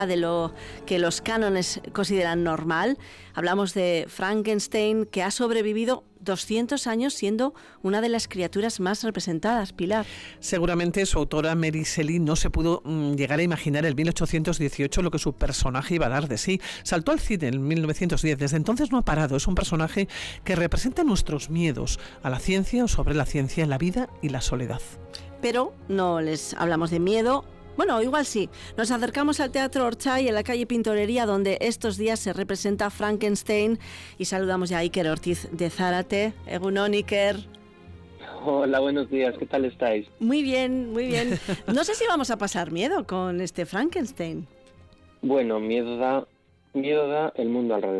de lo que los cánones consideran normal. Hablamos de Frankenstein, que ha sobrevivido 200 años siendo una de las criaturas más representadas, Pilar. Seguramente su autora Mary Shelley no se pudo llegar a imaginar en 1818 lo que su personaje iba a dar de sí. Saltó al cine en 1910, desde entonces no ha parado. Es un personaje que representa nuestros miedos a la ciencia o sobre la ciencia, la vida y la soledad. Pero no les hablamos de miedo. Bueno, igual sí. Nos acercamos al Teatro Orchay en la calle Pintorería, donde estos días se representa Frankenstein, y saludamos ya a Iker Ortiz de Zárate. Egunon, Iker. Hola, buenos días. ¿Qué tal estáis? Muy bien, muy bien. No sé si vamos a pasar miedo con este Frankenstein. Bueno, miedo da el mundo alrededor.